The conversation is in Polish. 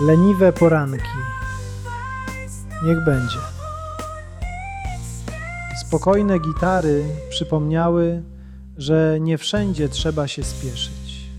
Leniwe poranki. Niech będzie. Spokojne gitary przypomniały, że nie wszędzie trzeba się spieszyć.